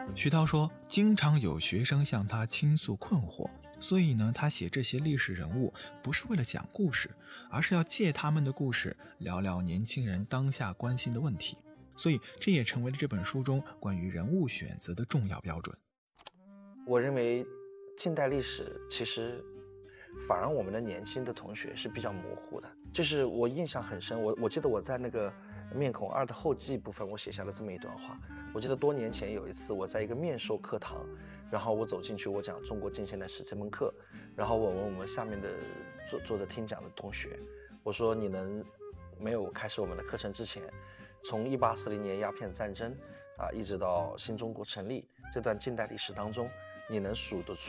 徐涛说，经常有学生向他倾诉困惑，所以呢，他写这些历史人物不是为了讲故事，而是要借他们的故事聊聊年轻人当下关心的问题。所以这也成为了这本书中关于人物选择的重要标准。 我认为近代历史其实反而我们的年轻的同学是比较模糊的，就是我印象很深，我记得我在那个面孔2的后记部分，我写下了这么一段话。我记得多年前有一次我在一个面授课堂，然后我走进去，我讲中国近现代史这门课，然后我问我们下面的坐着听讲的同学，我说你能没有开始我们的课程之前，从1840年鸦片战争一直到新中国成立这段近代历史当中，你能数得